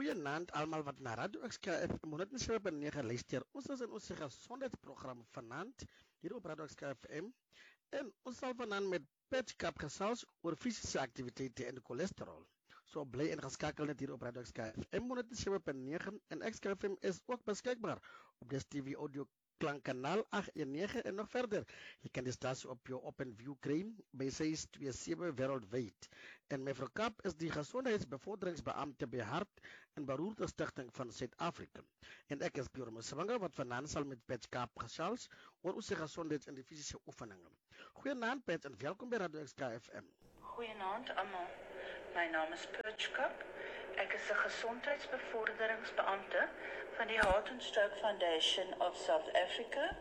Goeienaand almal wat na Radio XKF 107.9 luister. Ons is in ons gesondheidsprogram vanaand hier op Radio XKFM en ons sal vanaand met Patch Cup gesels oor fisiese aktiwiteite en cholesterol. So bly ingeskakel net hier op Radio XKFM 107.9 en XKFM is ook beskikbaar op DStv audio klankkanaal 819 en nog verder. Je kan die stasie op jou OpenView kry by 627 wêreldwyd. En mevrou Kap is die gesondheidsbevorderingsbeampte by Hart en Beroerte Stichting van Suid-Afrika. En ek is Pure Moswanger wat vanaand sal met Patch Kap gesels oor ons gesondheid en die fisiese oefeninge. Goeienaand Patch en welkom by Radio XKFM. Goeienaand almal. My naam is Patch Kap. Ek is 'n gesondheidsbevorderingsbeampte van die Heart and Stroke Foundation of South Africa.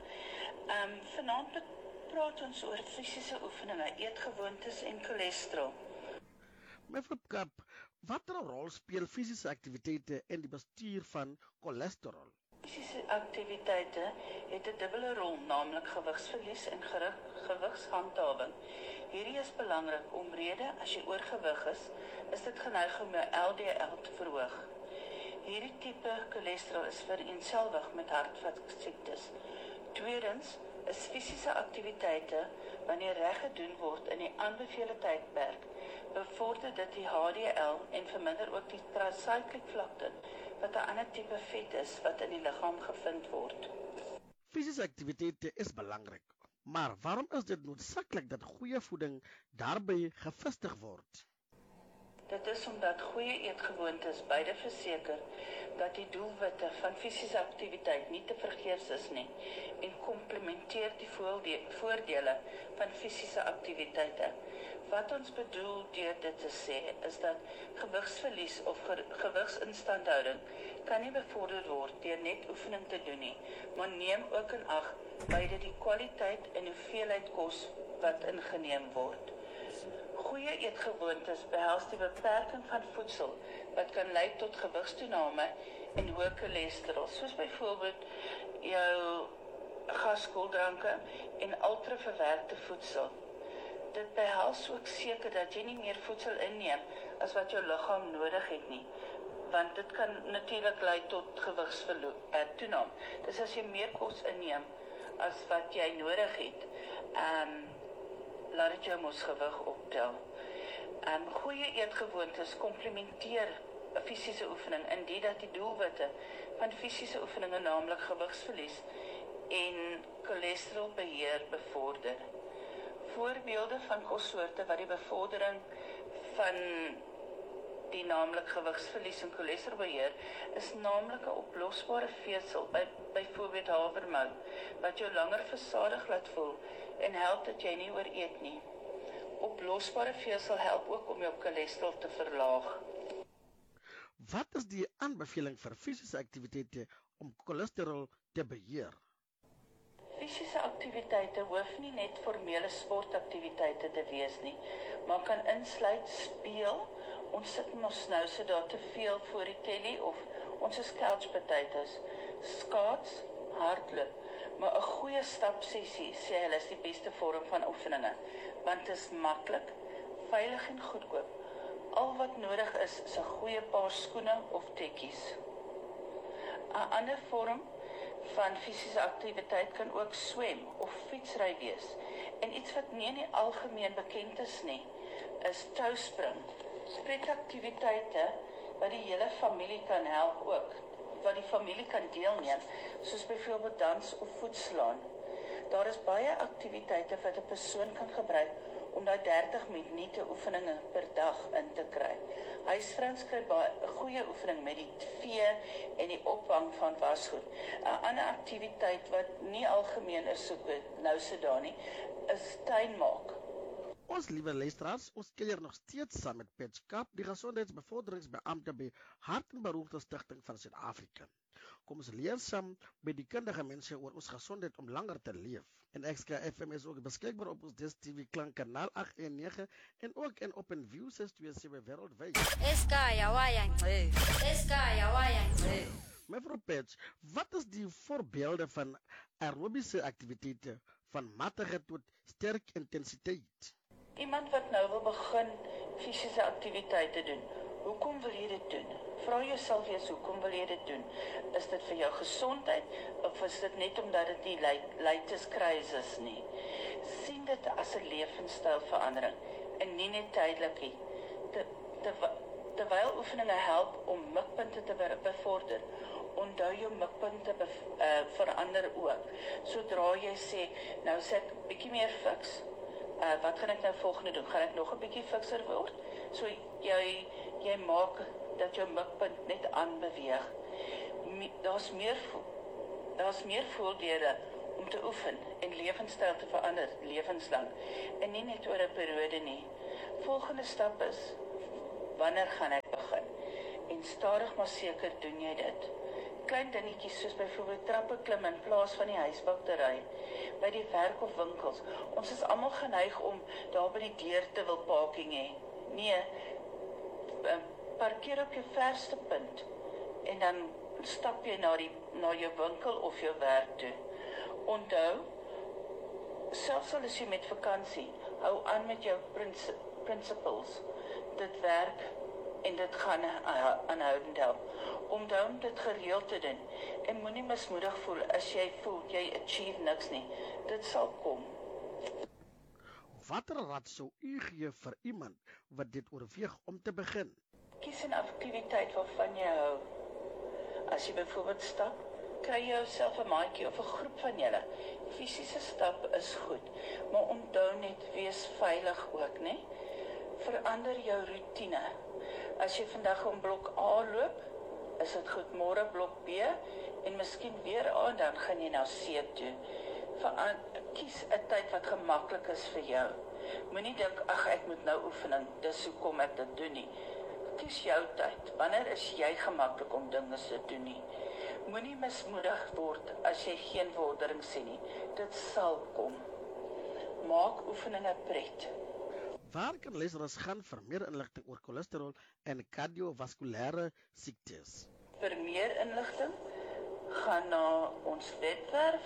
Vanaand praat ons oor fisiese oefeninge, eetgewoontes en cholesterol. Mevrou Kap, watter rol speel fisiese aktiwiteite in die bestuur van cholesterol? Fisiese aktiwiteite het 'n dubbele rol, naamlik gewigsverlies en gewigshandhawing. Hierdie is belangrik omrede as jy oorgewig is dit geneig om jou LDL te verhoog. Hierdie tipe cholesterol is vereenselwig met hartvaskiektes. Tweedens is fisiese aktiwiteite, wanneer reg gedoen word in die aanbevele tydperk, bevorder dit die HDL en verminder ook die tricyclic vlakte, wat 'n ander tipe vet is wat in die liggaam gevind word. Fisiese aktiwiteite is belangrik, maar waarom is dit noodsaaklik dat goeie voeding daarbey gevestig word? Dit is omdat goeie eetgewoontes beide verseker dat die doelwitte van fisiese aktiwiteit nie te vergeefs is nie en komplementeer die voordele van fisiese aktiwiteite. Wat ons bedoel deur dit te sê is dat gewigsverlies of gewigsinstandhouding kan nie bevorder word deur net oefening te doen nie, maar neem ook in ag beide die kwaliteit en hoeveelheid kos wat ingeneem word. Goeie eetgewoontes behels die beperking van voedsel wat kan lei tot gewigstoename en hoë cholesterol, soos byvoorbeeld jou gaskoeldranke en ultraverwerkte voedsel. Dit behels ook seker dat jy nie meer voedsel inneem as wat jou liggaam nodig het nie, want dit kan natuurlik lei tot gewigstoename. Dis as jy meer kos inneem as wat jy nodig het, laat dit jou mos gewig optel. Goeie eetgewoontes komplementeer fisiese oefening indien dat die doelwitte van fisiese oefeninge, naamlik gewigsverlies en cholesterolbeheer, bevorder. Voorbeelde van kossoorte wat die bevordering van die naamlik gewigsverlies en cholesterolbeheer is naamlik 'n oplosbare vesel, byvoorbeeld havermout, wat jou langer versadig laat voel en help dat jy nie ooreet nie. Oplosbare vesel help ook om jou cholesterol te verlaag. Wat is die aanbeveling vir fisiese aktiwiteite om cholesterol te beheer? Fisiese aktiwiteite hoef nie net formele sportaktiwiteite te wees nie, maar kan insluit speel. Ons sit mos nou so daar te veel voor die telly of ons is couch potatoes, skaats, hardloop. Maar 'n goeie stapsessie, sê hulle, is die beste vorm van oefeninge, want dit is maklik, veilig en goedkoop. Al wat nodig is 'n goeie paar skoene of tekkies. 'n Ander vorm van fisiese aktiwiteit kan ook swem of fietsry wees. En iets wat nie in die algemeen bekend is nie, is touspring. Spreekaktiwiteite wat die hele familie kan help ook, wat die familie kan deelneem, soos byvoorbeeld dans of voetslaan. Daar is baie aktiwiteite wat 'n persoon kan gebruik om daai 30 minute oefeninge per dag in te kry. Huisvrouens kry baie goeie oefening met die vee en die opvang van wasgoed. 'n Ander aktiwiteit wat nie algemeen is so nou so daar nie, is tuin maak. Ons liewe luisteraars, ons kuier nog steeds saam met Patch Kap, die gesondheidsbevorderingsbeampte by Hart en Beroerte Stichting van Suid-Afrika. Kom ons leer saam by die kundige mense oor ons gesondheid om langer te leef. En XKFM is ook beskikbaar op ons DStv klankkanaal 819 en ook in OpenView 627 wêreldwyd. Mevrou Patch, wat is die voorbeelde van aerobiese aktiwiteite van matige tot sterk intensiteit? Iemand wat nou wil begin fisiese aktiwiteite doen, Hoekom wil jy dit doen? Vra jouself eers, hoekom wil jy dit doen? Is dit vir jou gesondheid, of is dit net omdat dit die latest craze is nie? Sien dit as 'n lewenstylverandering, en nie net tydelik nie. Terwyl oefeninge help om mikpunte te bevorder, onthou jou mikpunte verander ook. Sodra jy sê, nou sê ek bietjie meer fiks, wat gaan ek nou volgende doen? Gaan ek nog 'n bietjie fikser word? So jy maak dat jou mikpunt net aanbeweeg. Daar's meer voordele om te oefen en lewenstyl te verander lewenslang, en nie net oor 'n periode nie. Volgende stap is, wanneer gaan ek begin? En stadig maar seker doen jy dit. Klein dingetjies soos byvoorbeeld trappe klim in plaas van die huisbak te ry, by die werk of winkels. Ons is almal geneig om daar by die deur te wil parking hê. Nee, parkeer op jou verste punt en dan stap jy na jou winkel of jou werk toe. Onthou, selfs al is jy met vakansie, hou aan met jou principles. Dit werk en dit gaan aanhoudend help. Onthou om dit gereeld te doen en moenie mismoedig voel as jy voel jy achieve niks nie. Dit sal kom. Watter raad sou u gee vir iemand wat dit oorweeg om te begin? Kies 'n aktiwiteit waarvan jy hou. As jy byvoorbeeld stap, kry jy jouself 'n maatjie of 'n groep van julle. Fisiese stap is goed, maar onthou net, wees veilig ook, né? Verander jou roetine. As jy vandag om blok A loop, is dit goed, môre blok B, en miskien weer A, en dan gaan jy na C toe. Kies 'n tyd wat gemaklik is vir jou. Moenie dink, ag, ek moet nou oefening, dis hoekom ek dit doen nie. Kies jou tyd. Wanneer is jy gemaklik om dinge te doen nie? Moenie mismoedig word as jy geen vordering sien nie. Dit sal kom. Maak oefeninge pret. Waar kan luisteraars gaan vir meer inligting oor cholesterol en kardiovaskulêre siektes? Vir meer inligting, gaan na ons webwerf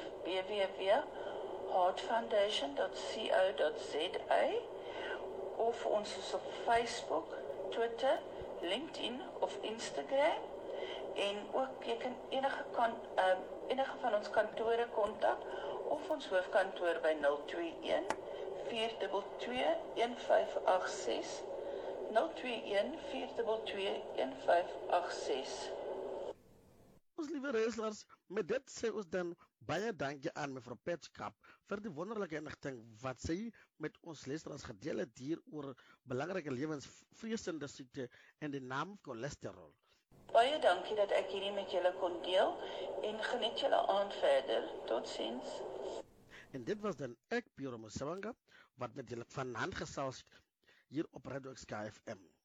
www.heartfoundation.co.za of ons is op Facebook, Twitter, LinkedIn of Instagram, en ook jy kan enige van ons kantore kontak of ons hoofkantoor by 021 422 1586 021 422 1586. Ons liewe luisteraars, met dit sê ons dan baie dankie aan mevrou Petschkap vir die wonderlike inligting wat sy met ons luisteraars gedeel het hier oor belangrike lewensvreesende siekte en die naam cholesterol. Baie dankie dat ek hierdie met julle kon deel en geniet julle aand verder. Totsiens. En dit was dan ek, Piero Mosewanga, wat met julle vanaand gesels hier op Radio XK FM.